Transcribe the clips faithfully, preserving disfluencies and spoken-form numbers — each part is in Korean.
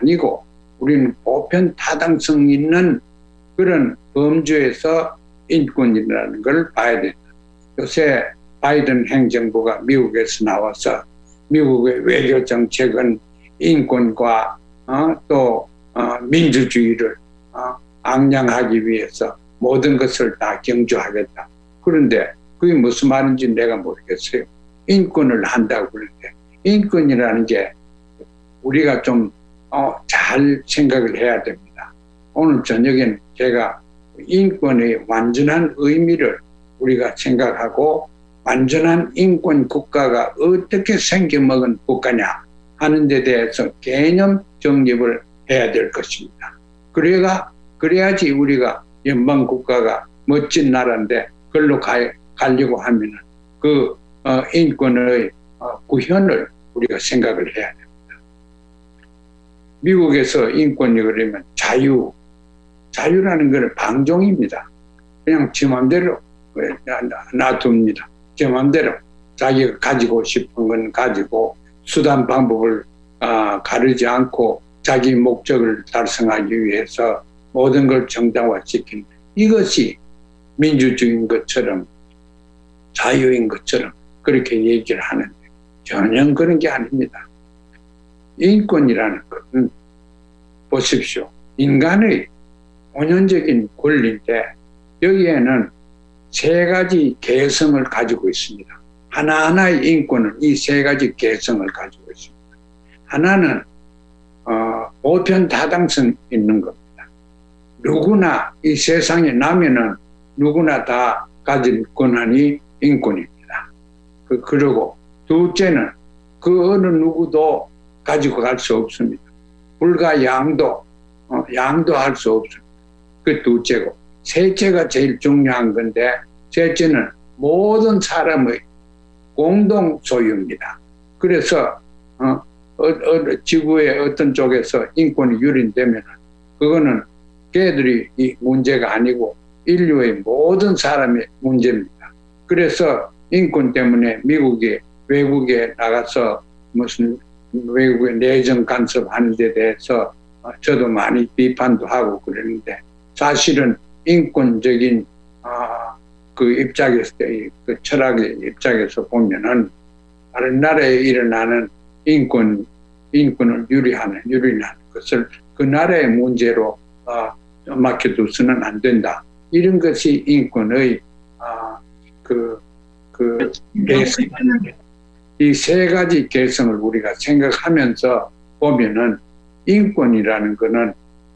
아니고 우리는 보편 타당성 있는 그런 범주에서 인권이라는 걸 봐야 된다. 요새 바이든 행정부가 미국에서 나와서 미국의 외교 정책은 인권과 어, 또 어, 민주주의를 어, 앙양하기 위해서 모든 것을 다 경주하겠다. 그런데 그게 무슨 말인지 내가 모르겠어요. 인권을 한다고 그러는데 인권이라는 게 우리가 좀 어, 잘 생각을 해야 됩니다. 오늘 저녁엔 제가 인권의 완전한 의미를 우리가 생각하고 완전한 인권 국가가 어떻게 생겨먹은 국가냐 하는 데 대해서 개념 정립을 해야 될 것입니다. 그래야, 그래야지 우리가 연방 국가가 멋진 나라인데 그걸로 가, 가려고 하면 그 어, 인권의 어, 구현을 우리가 생각을 해야 됩니다. 미국에서 인권이 그러면 자유, 자유라는 것은 방종입니다. 그냥 지 맘대로 놔둡니다. 제 맘대로 자기가 가지고 싶은 건 가지고 수단 방법을 어, 가르지 않고 자기 목적을 달성하기 위해서 모든 걸 정당화시키는 이것이 민주주의인 것처럼 자유인 것처럼 그렇게 얘기를 하는데 전혀 그런 게 아닙니다. 인권이라는 것은 보십시오. 인간의 본연적인 권리인데 여기에는 세 가지 개성을 가지고 있습니다. 하나하나의 인권은 이 세 가지 개성을 가지고 있습니다. 하나는 어, 보편 타당성 있는 겁니다. 누구나 이 세상에 나면은 누구나 다 가질 권한이 인권입니다. 그, 그리고 둘째는 그 어느 누구도 가지고 갈 수 없습니다. 불과 양도, 어, 양도할 수 없습니다. 그 둘째고. 셋째가 제일 중요한 건데, 셋째는 모든 사람의 공동 소유입니다. 그래서, 어, 어, 어, 지구의 어떤 쪽에서 인권이 유린되면, 그거는 걔들이 이 문제가 아니고 인류의 모든 사람의 문제입니다. 그래서 인권 때문에 미국이 외국에 나가서 무슨 외국의 내정 간섭하는 데 대해서 저도 많이 비판도 하고 그러는데 사실은 인권적인 아, 그 입장에서 그 철학의 입장에서 보면은 다른 나라에 일어나는 인권 인권을 유리하는 유린하는 것을 그 나라의 문제로 아, 맡겨두서는 안 된다. 이런 것이 인권의 아, 그 그 개성. 이 세 가지 개성을 우리가 생각하면서 보면은 인권이라는 거는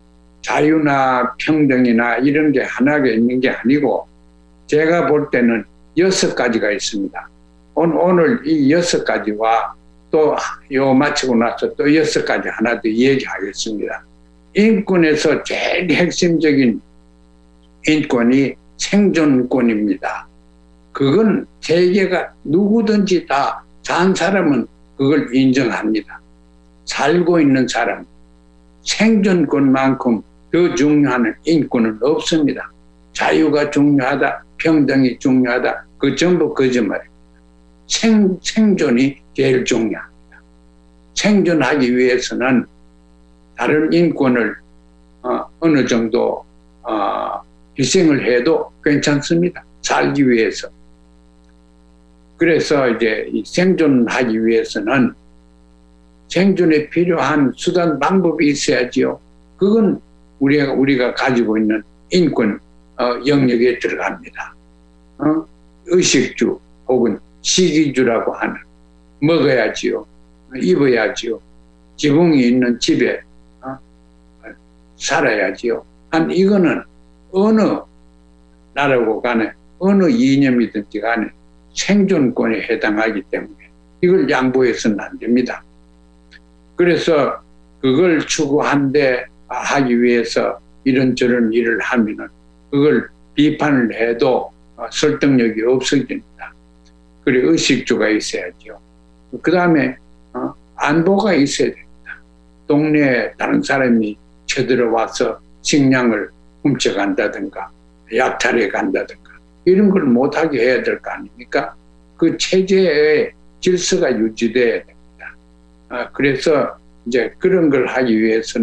자유나 평등이나 이런 게 하나가 있는 게 아니고 제가 볼 때는 여섯 가지가 있습니다. 오늘, 오늘 이 여섯 가지와 또 요 마치고 나서 또 여섯 가지 하나 더 얘기하겠습니다. 인권에서 제일 핵심적인 인권이 생존권입니다. 그건 세계가 누구든지 다 산 사람은 그걸 인정합니다. 살고 있는 사람, 생존권만큼 더 중요한 인권은 없습니다. 자유가 중요하다, 평등이 중요하다, 그 전부 거짓말입니다. 생, 생존이 제일 중요합니다. 생존하기 위해서는 다른 인권을 어, 어느 정도 어, 희생을 해도 괜찮습니다. 살기 위해서. 그래서 이제 생존하기 위해서는 생존에 필요한 수단 방법이 있어야지요. 그건 우리가 우리가 가지고 있는 인권 어, 영역에 들어갑니다. 어? 의식주 혹은 식이주라고 하는 먹어야지요, 입어야지요, 지붕이 있는 집에 어? 살아야지요. 한 이거는 어느 나라고 간에 어느 이념이든지 간에 생존권에 해당하기 때문에 이걸 양보해서는 안 됩니다. 그래서 그걸 추구한데 하기 위해서 이런저런 일을 하면은 그걸 비판을 해도 설득력이 없어집니다. 그리고 의식주가 있어야죠. 그 다음에 안보가 있어야 됩니다. 동네에 다른 사람이 쳐들어와서 식량을 훔쳐간다든가 약탈해 간다든가 이런 걸 못하게 해야 될 거 아닙니까? 그 체제의 질서가 유지돼야 됩니다. 아, 그래서 이제 그런 걸 하기 위해서는